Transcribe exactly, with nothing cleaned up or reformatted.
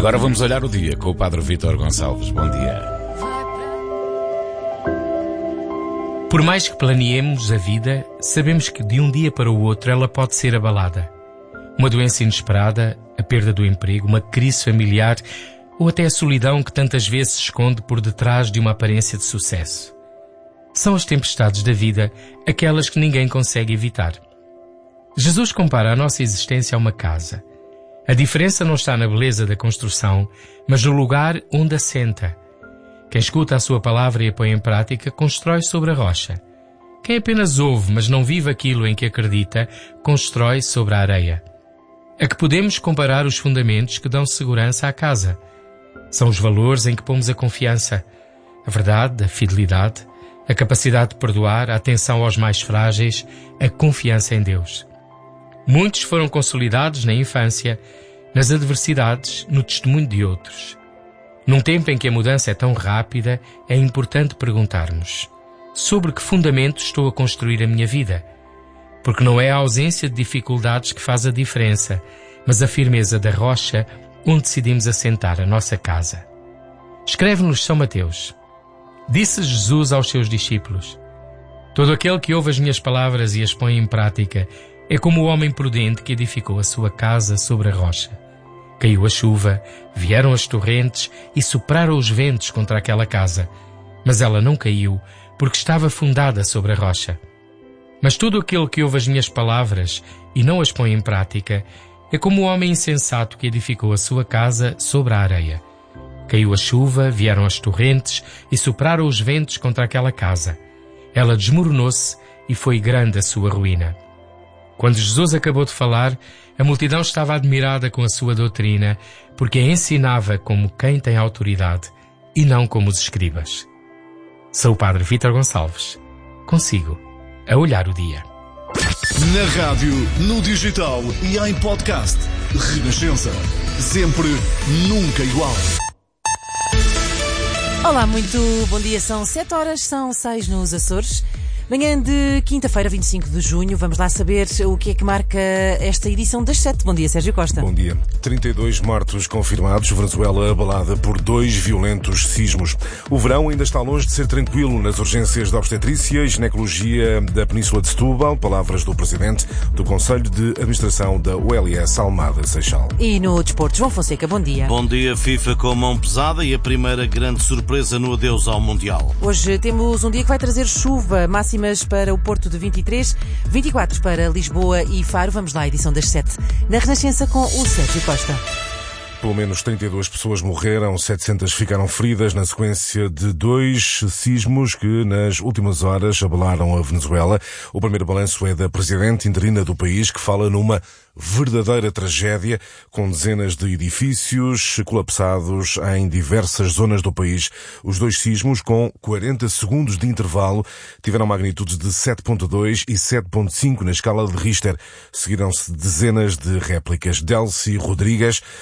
agora vamos olhar o dia com o Padre Vítor Gonçalves. Bom dia. Por mais que planeemos a vida, sabemos que de um dia para o outro ela pode ser abalada. Uma doença inesperada, a perda do emprego, uma crise familiar ou até a solidão que tantas vezes se esconde por detrás de uma aparência de sucesso. São as tempestades da vida aquelas que ninguém consegue evitar. Jesus compara a nossa existência a uma casa. A diferença não está na beleza da construção, mas no lugar onde assenta. Quem escuta a sua palavra e a põe em prática, constrói sobre a rocha. Quem apenas ouve, mas não vive aquilo em que acredita, constrói sobre a areia. A que podemos comparar os fundamentos que dão segurança à casa. São os valores em que pomos a confiança, a verdade, a fidelidade, a capacidade de perdoar, a atenção aos mais frágeis, a confiança em Deus. Muitos foram consolidados na infância, nas adversidades, no testemunho de outros. Num tempo em que a mudança é tão rápida, é importante perguntarmos: sobre que fundamento estou a construir a minha vida? Porque não é a ausência de dificuldades que faz a diferença, mas a firmeza da rocha onde decidimos assentar a nossa casa. Escreve-nos São Mateus. Disse Jesus aos seus discípulos: todo aquele que ouve as minhas palavras e as põe em prática é como o homem prudente que edificou a sua casa sobre a rocha. Caiu a chuva, vieram as torrentes e sopraram os ventos contra aquela casa, mas ela não caiu, porque estava fundada sobre a rocha. Mas todo aquele que ouve as minhas palavras e não as põe em prática é como o homem insensato que edificou a sua casa sobre a areia. Caiu a chuva, vieram as torrentes e sopraram os ventos contra aquela casa. Ela desmoronou-se e foi grande a sua ruína. Quando Jesus acabou de falar, a multidão estava admirada com a sua doutrina, porque a ensinava como quem tem autoridade e não como os escribas. Sou o Padre Vítor Gonçalves. Consigo a olhar o dia. Na rádio, no digital e em podcast. Renascença. Sempre, nunca igual. Olá, muito bom dia. São sete horas, são seis nos Açores. Manhã de quinta-feira, vinte e cinco de junho, vamos lá saber o que é que marca esta edição das sete. Bom dia, Sérgio Costa. Bom dia. trinta e dois mortos confirmados, Venezuela abalada por dois violentos sismos. O verão ainda está longe de ser tranquilo nas urgências de obstetrícia e ginecologia da Península de Setúbal, palavras do Presidente do Conselho de Administração da O L S Almada Seixal. E no desporto, João Fonseca, bom dia. Bom dia, FIFA com mão pesada e a primeira grande surpresa no adeus ao Mundial. Hoje temos um dia que vai trazer chuva, máxima para o Porto de vinte e três, vinte e quatro para Lisboa e Faro. Vamos lá, edição das sete. Na Renascença com o Sérgio Costa. Pelo menos trinta e duas pessoas morreram, setecentas ficaram feridas na sequência de dois sismos que nas últimas horas abalaram a Venezuela. O primeiro balanço é da presidente interina do país, que fala numa verdadeira tragédia, com dezenas de edifícios colapsados em diversas zonas do país. Os dois sismos, com quarenta segundos de intervalo, tiveram magnitudes de sete ponto dois e sete ponto cinco na escala de Richter. Seguiram-se dezenas de réplicas. Delcy Rodrigues